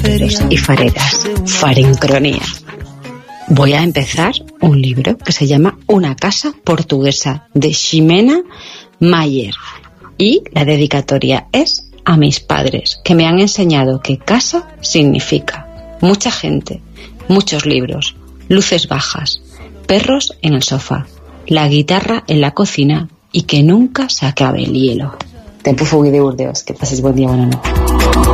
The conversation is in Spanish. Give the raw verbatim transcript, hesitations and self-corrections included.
fareros y fareras, Farencronía. Voy a empezar un libro que se llama Una casa portuguesa, de Ximena Mayer, y la dedicatoria es a mis padres, que me han enseñado que casa significa mucha gente, muchos libros, luces bajas, perros en el sofá, la guitarra en la cocina y que nunca se acabe el hielo. Tempo Fugui de Burdeos. Que pases buen día, buena noche.